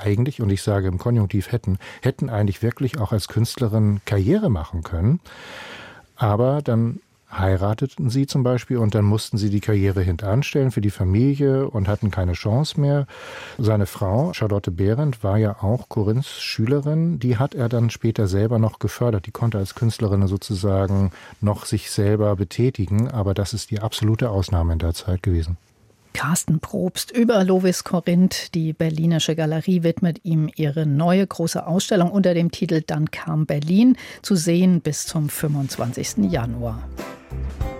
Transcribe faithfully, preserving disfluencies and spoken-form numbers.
eigentlich, und ich sage im Konjunktiv hätten, hätten eigentlich wirklich auch als Künstlerin Karriere machen können. Aber dann heirateten sie zum Beispiel und dann mussten sie die Karriere hintanstellen für die Familie und hatten keine Chance mehr. Seine Frau, Charlotte Behrendt, war ja auch Corinths Schülerin. Die hat er dann später selber noch gefördert. Die konnte als Künstlerin sozusagen noch sich selber betätigen, aber das ist die absolute Ausnahme in der Zeit gewesen. Carsten Probst über Lovis Corinth. Die Berlinische Galerie widmet ihm ihre neue große Ausstellung unter dem Titel Dann kam Berlin, zu sehen bis zum fünfundzwanzigsten Januar.